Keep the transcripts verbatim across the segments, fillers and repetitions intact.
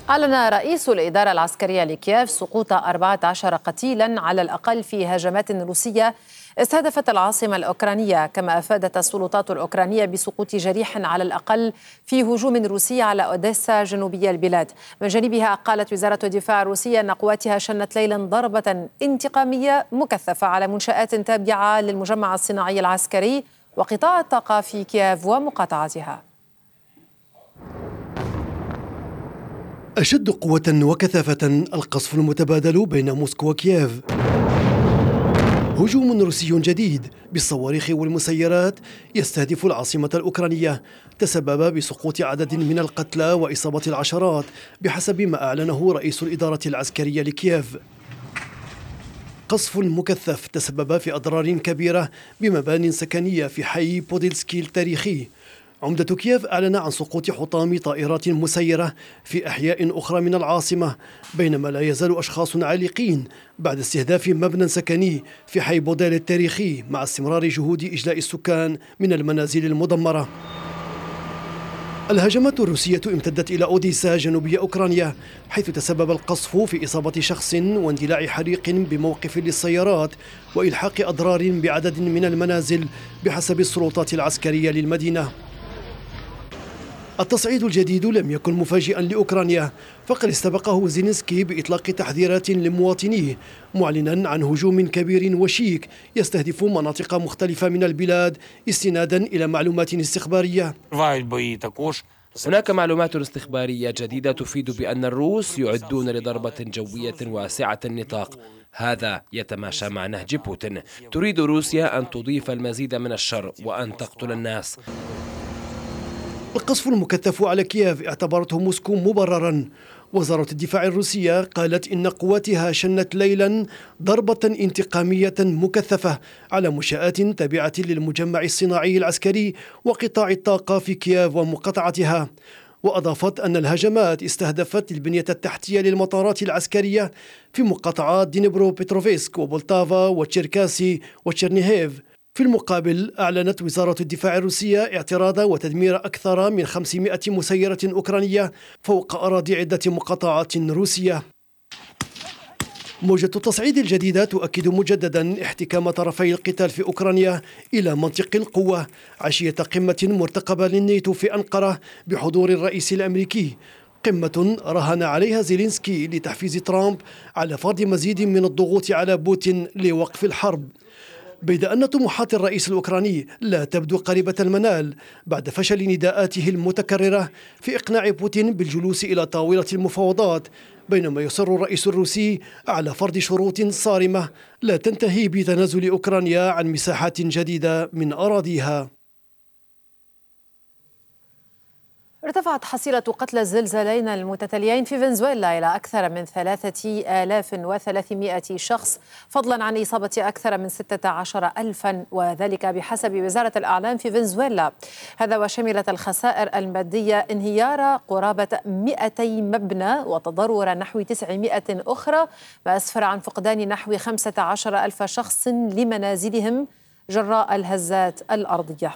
أعلن رئيس الإدارة العسكرية لكييف سقوط أربعة عشر قتيلا على الأقل في هجمات روسية استهدفت العاصمة الأوكرانية، كما أفادت السلطات الأوكرانية بسقوط جريح على الأقل في هجوم روسي على أوديسا جنوبي البلاد. من جانبها قالت وزارة الدفاع الروسية أن قواتها شنت ليلا ضربة انتقامية مكثفة على منشآت تابعة للمجمع الصناعي العسكري وقطاع الطاقة في كييف ومقاطعتها. أشد قوة وكثافة القصف المتبادل بين موسكو وكييف. هجوم روسي جديد بالصواريخ والمسيرات يستهدف العاصمة الأوكرانية تسبب بسقوط عدد من القتلى وإصابة العشرات بحسب ما أعلنه رئيس الإدارة العسكرية لكييف. قصف مكثف تسبب في أضرار كبيرة بمبان سكنية في حي بوديلسكي التاريخي. عمدة كييف أعلن عن سقوط حطام طائرات مسيرة في أحياء أخرى من العاصمة، بينما لا يزال أشخاص عالقين بعد استهداف مبنى سكني في حي بوديل التاريخي، مع استمرار جهود إجلاء السكان من المنازل المدمرة. الهجمات الروسية امتدت إلى أوديسا جنوبية أوكرانيا، حيث تسبب القصف في إصابة شخص واندلاع حريق بموقف للسيارات وإلحاق أضرار بعدد من المنازل بحسب السلطات العسكرية للمدينة. التصعيد الجديد لم يكن مفاجئا لأوكرانيا، فقد استبقه زيلينسكي بإطلاق تحذيرات لمواطنيه، معلنا عن هجوم كبير وشيك يستهدف مناطق مختلفة من البلاد استنادا إلى معلومات استخبارية. هناك معلومات استخبارية جديدة تفيد بأن الروس يعدون لضربة جوية واسعة النطاق. هذا يتماشى مع نهج بوتين. تريد روسيا أن تضيف المزيد من الشر وأن تقتل الناس. القصف المكثف على كييف اعتبرته موسكو مبررا. وزارة الدفاع الروسية قالت إن قواتها شنت ليلا ضربة انتقامية مكثفة على منشآت تابعة للمجمع الصناعي العسكري وقطاع الطاقة في كييف ومقاطعتها. وأضافت أن الهجمات استهدفت البنية التحتية للمطارات العسكرية في مقاطعات دينيبرو بيتروفسك وبولتافا وتشيركاسي وتشيرنيهيف. في المقابل أعلنت وزارة الدفاع الروسية اعتراض وتدمير أكثر من خمسمائة مسيرة أوكرانية فوق أراضي عدة مقاطعات روسية. موجة التصعيد الجديدة تؤكد مجددا احتكام طرفي القتال في أوكرانيا إلى منطق القوة عشية قمة مرتقبة للناتو في أنقرة بحضور الرئيس الأمريكي، قمة راهن عليها زيلينسكي لتحفيز ترامب على فرض مزيد من الضغوط على بوتين لوقف الحرب، بيد أن طموحات الرئيس الأوكراني لا تبدو قريبة المنال بعد فشل نداءاته المتكررة في إقناع بوتين بالجلوس إلى طاولة المفاوضات، بينما يصر الرئيس الروسي على فرض شروط صارمة لا تنتهي بتنازل أوكرانيا عن مساحات جديدة من أراضيها. ارتفعت حصيلة قتلى الزلزالين المتتاليين في فنزويلا إلى أكثر من ثلاثة آلاف وثلاثمائة شخص، فضلا عن إصابة أكثر من ستة عشر ألفا، وذلك بحسب وزارة الأعلام في فنزويلا. هذا وشملت الخسائر المادية انهيار قرابة مئتي مبنى وتضرر نحو تسعمائة أخرى، ما أسفر عن فقدان نحو خمسة عشر ألف شخص لمنازلهم جراء الهزات الأرضية.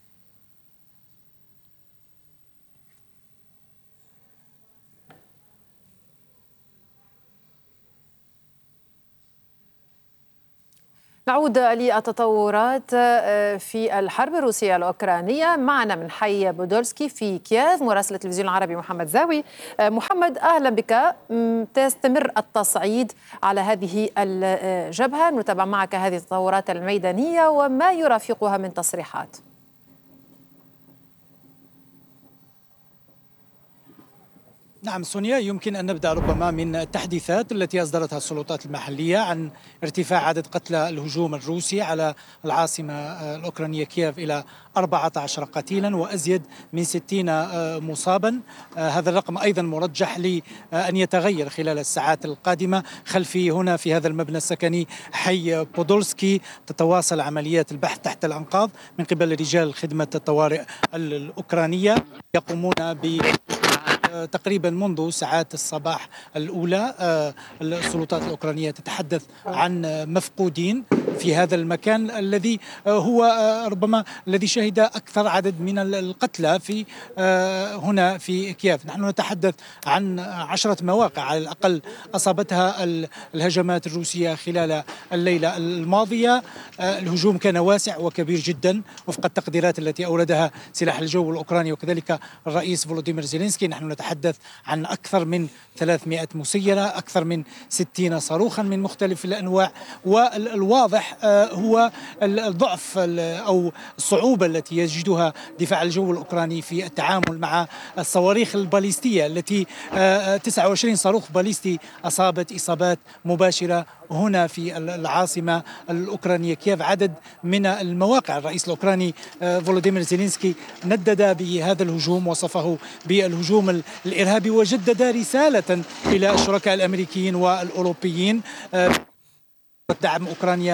نعود للتطورات في الحرب الروسية الأوكرانية. معنا من حي بودولسكي في كييف مراسل التلفزيون العربي محمد زاوي. محمد، أهلا بك. تستمر التصعيد على هذه الجبهة، نتابع معك هذه التطورات الميدانية وما يرافقها من تصريحات. نعم سونيا، يمكن أن نبدأ ربما من التحديثات التي أصدرتها السلطات المحلية عن ارتفاع عدد قتلى الهجوم الروسي على العاصمة الأوكرانية كييف إلى أربعة عشر قتيلا وأزيد من ستين مصابا. هذا الرقم أيضا مرجح لأن يتغير خلال الساعات القادمة. خلفي هنا في هذا المبنى السكني حي بودولسكي تتواصل عمليات البحث تحت الأنقاض من قبل رجال خدمة الطوارئ الأوكرانية، يقومون ب تقريبا منذ ساعات الصباح الأولى. السلطات الأوكرانية تتحدث عن مفقودين في هذا المكان الذي هو ربما الذي شهد أكثر عدد من القتلى في هنا في كييف. نحن نتحدث عن عشرة مواقع على الأقل أصابتها الهجمات الروسية خلال الليلة الماضية. الهجوم كان واسع وكبير جدا وفق التقديرات التي أوردها سلاح الجو الأوكراني وكذلك الرئيس فولوديمير زيلينسكي. نحن نتحدث عن أكثر من ثلاثمائة مسيرة، أكثر من ستين صاروخا من مختلف الأنواع. والواضح هو الضعف أو الصعوبة التي يجدها دفاع الجو الأوكراني في التعامل مع الصواريخ الباليستية التي تسعة وعشرين صاروخ باليستي أصابت إصابات مباشرة هنا في العاصمة الأوكرانية كييف. عدد من المواقع الرئيس الأوكراني فولوديمير زيلينسكي ندد بهذا الهجوم، وصفه بالهجوم الإرهابي، وجدد رسالة إلى الشركاء الأمريكيين والأوروبيين دعم أوكرانيا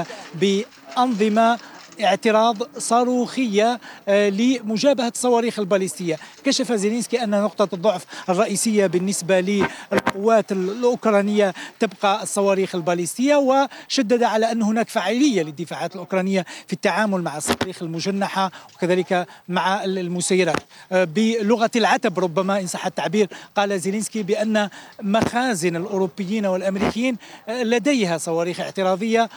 بأنظمة اعتراض صاروخية لمجابهة الصواريخ الباليستية. كشف زيلينسكي أن نقطة الضعف الرئيسية بالنسبة للقوات الأوكرانية تبقى الصواريخ الباليستية، وشدد على أن هناك فاعلية للدفاعات الأوكرانية في التعامل مع الصواريخ المجنحة وكذلك مع المسيرات. بلغة العتب ربما إن صح التعبير، قال زيلينسكي بأن مخازن الأوروبيين والأمريكيين لديها صواريخ اعتراضية،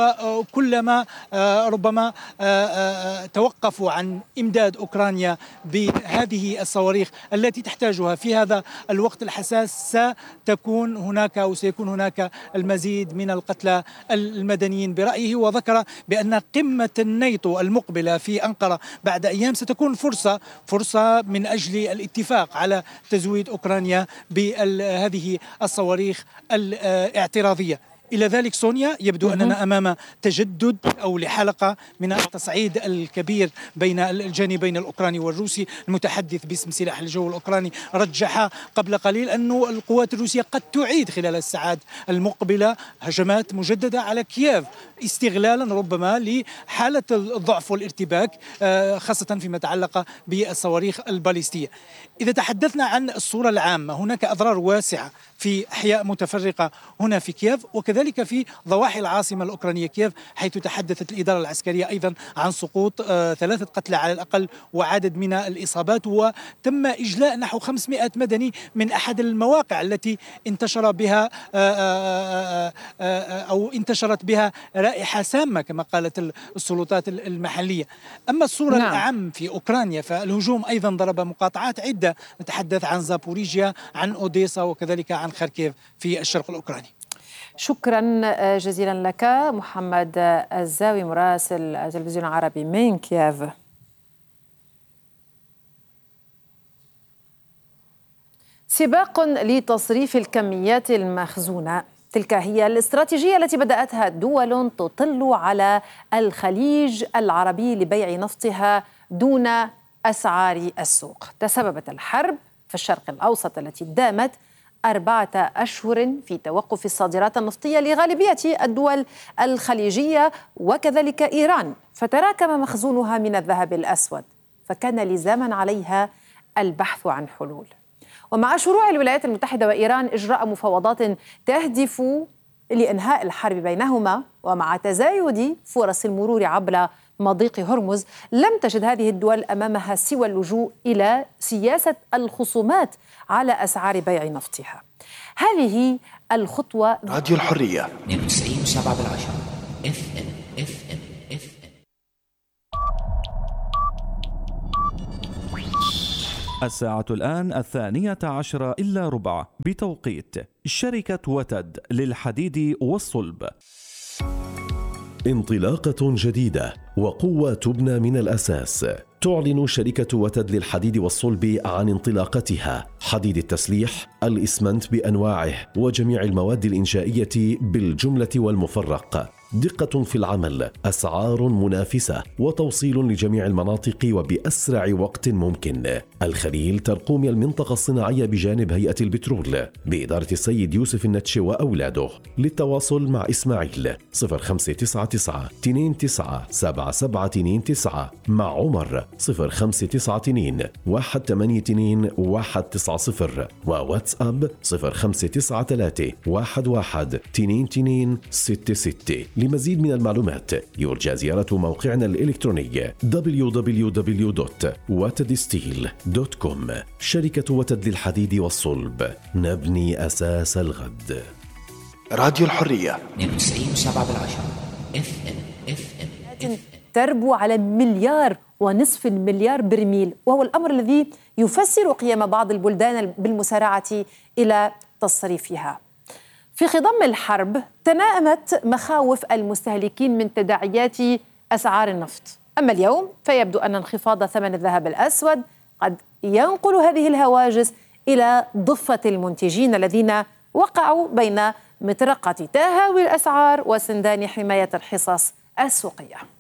وكلما ربما توقفوا عن إمداد أوكرانيا بهذه الصواريخ التي تحتاجها في هذا الوقت الحساس ستكون هناك أو سيكون هناك المزيد من القتلى المدنيين برأيه. وذكر بأن قمة الناتو المقبلة في أنقرة بعد أيام ستكون فرصة فرصة من أجل الاتفاق على تزويد أوكرانيا بهذه الصواريخ الاعتراضية. إلى ذلك سونيا يبدو أننا أمام تجدد أو لحلقة من التصعيد الكبير بين الجانبين الأوكراني والروسي. المتحدث باسم سلاح الجو الأوكراني رجح قبل قليل أن القوات الروسية قد تعيد خلال الساعات المقبلة هجمات مجددة على كييف، استغلالا ربما لحالة الضعف والارتباك خاصة فيما يتعلق بالصواريخ الباليستية. إذا تحدثنا عن الصورة العامة، هناك أضرار واسعة في أحياء متفرقة هنا في كييف وكذلك في ضواحي العاصمة الأوكرانية كييف، حيث تحدثت الإدارة العسكرية أيضا عن سقوط آه ثلاثة قتلى على الأقل وعدد من الإصابات، وتم إجلاء نحو خمسمائة مدني من أحد المواقع التي انتشر بها آه آه آه أو انتشرت بها رائحة سامة كما قالت السلطات المحلية. أما الصورة نعم. الأعم في أوكرانيا فالهجوم أيضا ضرب مقاطعات عدة، نتحدث عن زابوريجيا، عن أوديسا وكذلك عن خاركيف في الشرق الأوكراني. شكرا جزيلا لك محمد الزاوي مراسل التلفزيون العربي من كييف. سباق لتصريف الكميات المخزونة، تلك هي الاستراتيجية التي بدأتها دول تطل على الخليج العربي لبيع نفطها دون أسعار السوق. تسببت الحرب في الشرق الأوسط التي دامت أربعة أشهر في توقف الصادرات النفطية لغالبية الدول الخليجية وكذلك إيران، فتراكم مخزونها من الذهب الأسود، فكان لزاما عليها البحث عن حلول. ومع شروع الولايات المتحدة وإيران إجراء مفاوضات تهدف لإنهاء الحرب بينهما، ومع تزايد فرص المرور عبر مضيق هرمز، لم تجد هذه الدول أمامها سوى اللجوء إلى سياسة الخصومات على أسعار بيع نفطها. هذه الخطوة راديو الحرية اثنين وتسعين وسبعة بالعشرة اف ام اف ام اف ام. الساعة الآن الثانية عشرة إلا ربع بتوقيت شركة وتد للحديد والصلب. انطلاقة جديدة وقوة تبنى من الأساس. تعلن شركة وتد للحديد والصلب عن انطلاقتها حديد التسليح، الإسمنت بأنواعه وجميع المواد الإنشائية بالجملة والمفرق. دقة في العمل، أسعار منافسة، وتوصيل لجميع المناطق وبأسرع وقت ممكن. الخليل ترقوم المنطقة الصناعية بجانب هيئة البترول بإدارة السيد يوسف النتشي وأولاده. للتواصل مع إسماعيل صفر خمسة تسعة تسعة اثنين تسعة سبعة سبعة اثنين تسعة، مع عمر صفر خمسة تسعة اثنين واحد ثمانية اثنين واحد تسعة صفر، وواتساب صفر خمسة تسعة ثلاثة واحد واحد اثنين اثنين ستة ستة. لمزيد من المعلومات يرجى زيارة موقعنا الإلكتروني دبليو دبليو دبليو دوت واتد ستيل دوت كوم. شركة وتد للحديد والصلب، نبني أساس الغد. راديو الحرية اثنين وتسعين وسبعة بالعشرة اف ام اف ام تربو على مليار ونصف المليار برميل، وهو الأمر الذي يفسر قيام بعض البلدان بالمسارعة إلى تصريفها. في خضم الحرب تنامت مخاوف المستهلكين من تداعيات أسعار النفط، أما اليوم فيبدو أن انخفاض ثمن الذهب الأسود قد ينقل هذه الهواجس إلى ضفة المنتجين الذين وقعوا بين مطرقة تهاوي الأسعار وسندان حماية الحصص السوقية.